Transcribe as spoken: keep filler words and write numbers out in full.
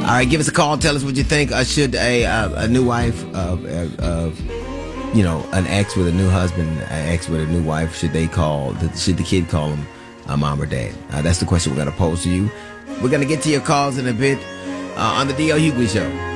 right, give us a call. Tell us what you think. Uh, should a uh, a new wife of, of, of you know, an ex with a new husband, an ex with a new wife, should they call? Should the kid call him uh, mom or dad? Uh, that's the question we're gonna pose to you. We're gonna get to your calls in a bit uh, on the D L Hughley Show.